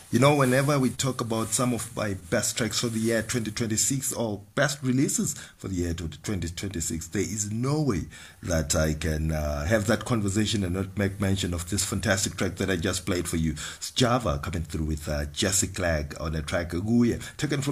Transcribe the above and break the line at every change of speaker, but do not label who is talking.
You know, whenever we talk about some of my best tracks for the year 2026 or best releases for the year 2026, there is no way that I can have that conversation and not make mention of this fantastic track that I just played for you. It's Java coming through with Jesse Clegg on a track Guya, taken from